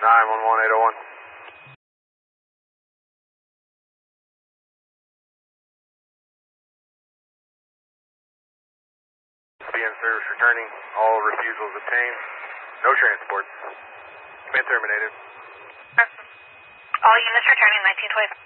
911-801. BN service returning. All refusals obtained. No transport. Command terminated. All units returning 1925.